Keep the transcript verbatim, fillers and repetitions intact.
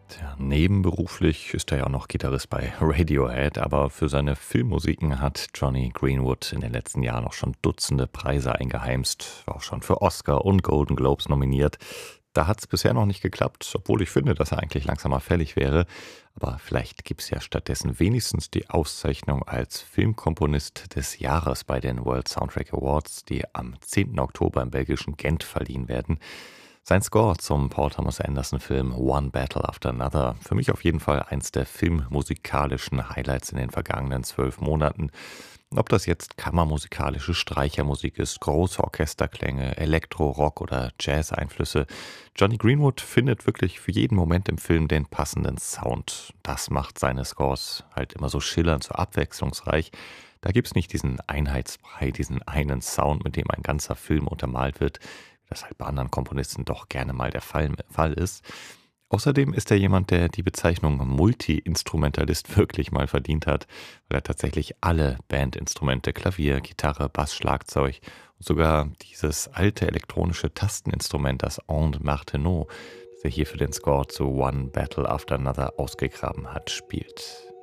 Tja, nebenberuflich ist er ja auch noch Gitarrist bei Radiohead, aber für seine Filmmusiken hat Jonny Greenwood in den letzten Jahren auch schon Dutzende Preise eingeheimst, war auch schon für Oscar und Golden Globes nominiert. Da hat es bisher noch nicht geklappt, obwohl ich finde, dass er eigentlich langsam mal fällig wäre. Aber vielleicht gibt es ja stattdessen wenigstens die Auszeichnung als Filmkomponist des Jahres bei den World Soundtrack Awards, die am zehnten Oktober im belgischen Gent verliehen werden. Sein Score zum Paul Thomas Anderson-Film One Battle After Another, für mich auf jeden Fall eins der filmmusikalischen Highlights in den vergangenen zwölf Monaten. Ob das jetzt kammermusikalische Streichermusik ist, große Orchesterklänge, Elektro, Rock oder Jazz-Einflüsse, Jonny Greenwood findet wirklich für jeden Moment im Film den passenden Sound. Das macht seine Scores halt immer so schillernd, so abwechslungsreich. Da gibt's nicht diesen Einheitsbrei, diesen einen Sound, mit dem ein ganzer Film untermalt wird, wie das halt bei anderen Komponisten doch gerne mal der Fall, Fall ist. Außerdem ist er jemand, der die Bezeichnung Multi-Instrumentalist wirklich mal verdient hat, weil er tatsächlich alle Bandinstrumente, Klavier, Gitarre, Bass, Schlagzeug und sogar dieses alte elektronische Tasteninstrument, das Onde Martenot, das er hier für den Score zu One Battle After Another ausgegraben hat, spielt.